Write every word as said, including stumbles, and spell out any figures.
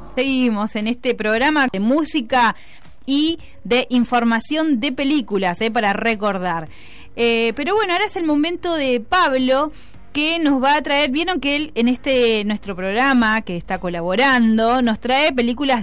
Seguimos en este programa de música y de información de películas, eh, para recordar. Eh, pero bueno, ahora es el momento de Pablo, que nos va a traer, vieron que él en este nuestro programa que está colaborando, nos trae películas